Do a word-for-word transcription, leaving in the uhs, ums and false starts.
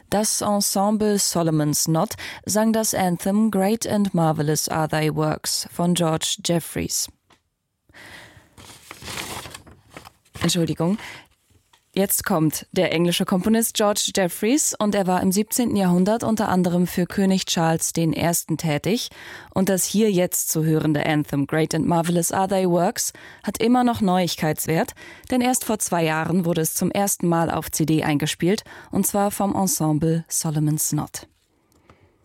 Das Ensemble Solomon's Knot sang das Anthem Great and Marvelous Are Thy Works von George Jeffreys. Entschuldigung. Jetzt kommt der englische Komponist George Jeffreys und er war im siebzehnten Jahrhundert unter anderem für König Charles der Erste tätig. Und das hier jetzt zu hörende Anthem Great and Marvelous Are Thy Works hat immer noch Neuigkeitswert, denn erst vor zwei Jahren wurde es zum ersten Mal auf C D eingespielt und zwar vom Ensemble Solomon's Knot.